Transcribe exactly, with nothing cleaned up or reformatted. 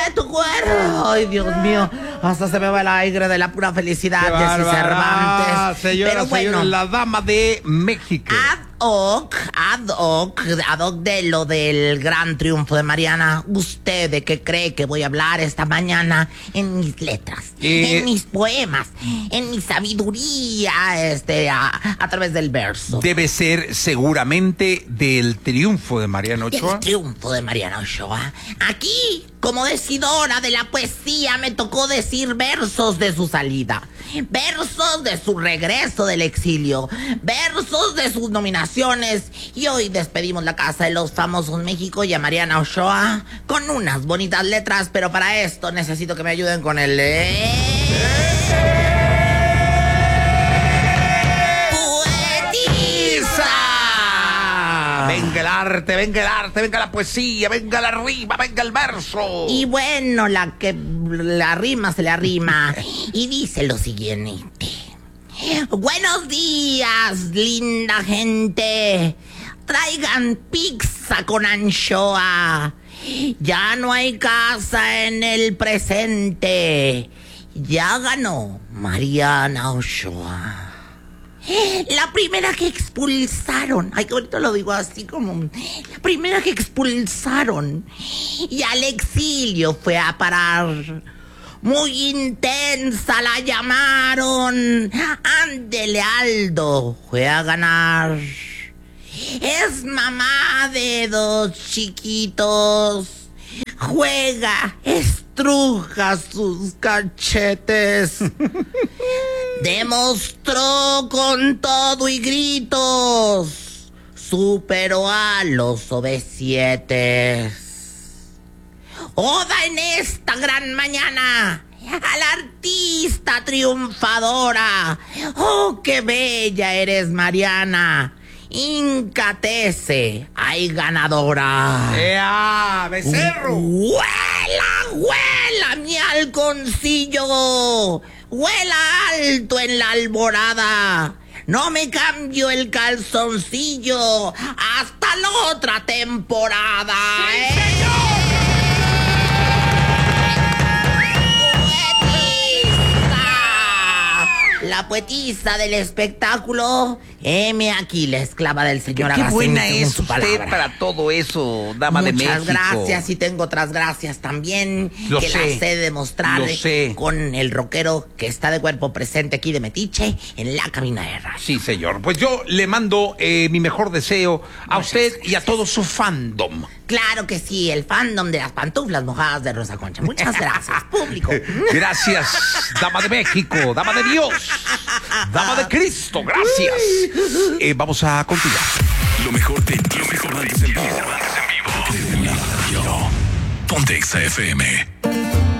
de tu cuerpo. Ay, Dios mío, hasta se me va el aire de la pura felicidad de Jesús Cervantes. Señora, Pero bueno, señora, la dama de México. ad hoc, ad hoc, ad hoc de lo del gran triunfo de Mariana, ¿usted de qué cree que voy a hablar esta mañana? En mis letras, Eh... en mis poemas, en mi sabiduría, este, a, a través del verso. Debe ser seguramente del triunfo de Mariana Ochoa. El triunfo de Mariana Ochoa. Aquí, como decidora de la poesía, me tocó decir versos de su salida, versos de su regreso del exilio, versos de sus nominaciones. Y hoy despedimos la Casa de los Famosos México y a Mariana Ochoa con unas bonitas letras, pero para esto necesito que me ayuden con el... Eh... Venga el arte, venga el arte, venga la poesía, venga la rima, venga el verso. Y bueno, la que la rima se le arrima y dice lo siguiente. Buenos días, linda gente. Traigan pizza con anchoa. Ya no hay casa en el presente. Ya ganó Mariana Ochoa. La primera que expulsaron, ay, que ahorita lo digo así como, la primera que expulsaron y al exilio fue a parar. Muy intensa la llamaron, ándele Aldo, fue a ganar. Es mamá de dos chiquitos, juega, estruja sus cachetes. Demostró con todo y gritos, superó a los obesietes. Oda en esta gran mañana a la artista triunfadora. Oh, qué bella eres, Mariana. Incatece, ay ganadora. ¡Ea, becerro! ¡Huela, huela, mi halconcillo! ¡Huela alto en la alborada! No me cambio el calzoncillo hasta la otra temporada. ¡Sí, ¿eh? señor! La poetisa del espectáculo, heme aquí, la esclava del señor Qué Agacín, buena según es su usted palabra. para todo eso, dama de México. Muchas gracias, y tengo otras gracias también, Lo que sé, las sé demostrar lo sé. con el rockero que está de cuerpo presente aquí de Metiche en la cabina de radio. Sí, señor. Pues yo le mando eh, mi mejor deseo a Muchas usted gracias. y a todo su fandom. Claro que sí, el fandom de las pantuflas mojadas de Rosa Concha. Muchas gracias, público. Gracias, dama de México, dama de Dios, dama de Cristo, gracias. Eh, vamos a continuar. Lo mejor de lo mejor de en vivo. Ponte Exa F M.